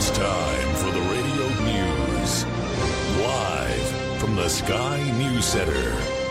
It's time for the radio news. Live from the Sky News Centre.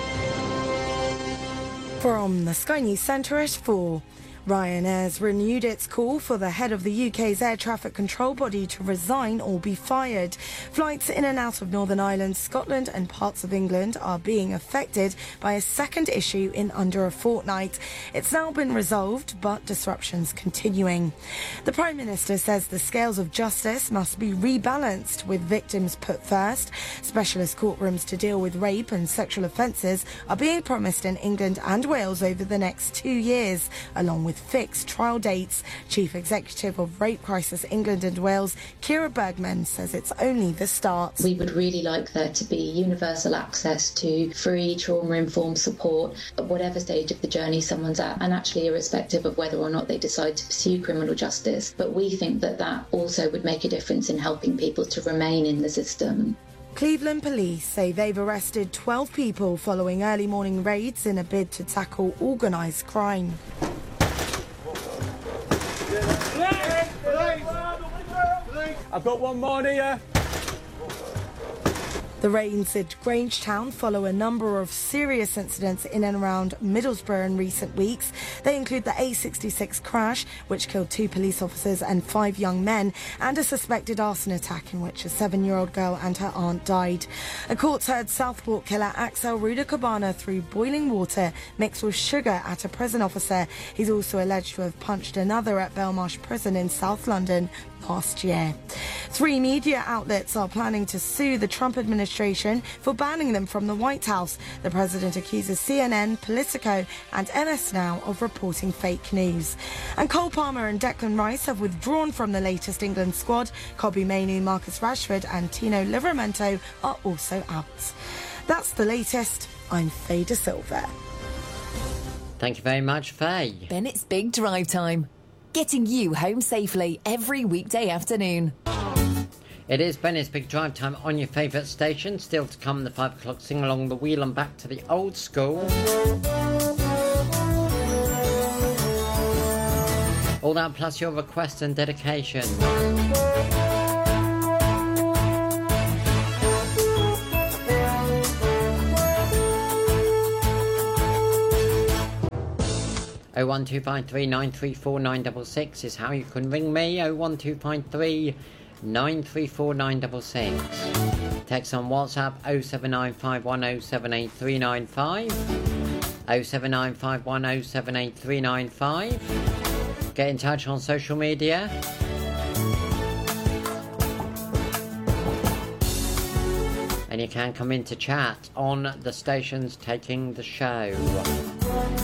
From the Sky News Centre at 4. Ryanair's renewed its call for the head of the UK's air traffic control body to resign or be fired. Flights in and out of Northern Ireland, Scotland and parts of England are being affected by a second issue in under a fortnight. It's now been resolved, but disruptions continuing. The Prime Minister says the scales of justice must be rebalanced, with victims put first. Specialist courtrooms to deal with rape and sexual offences are being promised in England and Wales over the next 2 years, along with fixed trial dates. Chief Executive of Rape Crisis England and Wales, Kira Bergman, says it's only the start. We would really like there to be universal access to free trauma-informed support at whatever stage of the journey someone's at, and actually irrespective of whether or not they decide to pursue criminal justice. But we think that that also would make a difference in helping people to remain in the system. Cleveland police say they've arrested 12 people following early morning raids in a bid to tackle organised crime. I've got one more here. The raids at Grangetown follow a number of serious incidents in and around Middlesbrough in recent weeks. They include the A66 crash, which killed 2 police officers and 5 young men, and a suspected arson attack in which a 7-year-old girl and her aunt died. A court heard Southport killer Axel Rudakabana threw boiling water mixed with sugar at a prison officer. He's also alleged to have punched another at Belmarsh Prison in South London last year. 3 media outlets are planning to sue the Trump administration for banning them from the White House. The president accuses CNN, Politico and MS Now of reporting fake news. And Cole Palmer and Declan Rice have withdrawn from the latest England squad. Kobbie Mainoo, Marcus Rashford and Tino Livramento are also out. That's the latest. I'm Faye De Silva. Thank you very much, Faye. Bennett's Big Drive Time. Getting you home safely every weekday afternoon. It is Bennett's Big Drive Time on your favourite station. Still to come, the 5 o'clock sing along the wheel and back to the old school. All that plus your requests and dedication. Oh 1253 934 966 is how you can ring me. 01253 934 966. Text on WhatsApp 07951078395. 07951078395. Get in touch on social media. And you can come in to chat on the stations taking the show.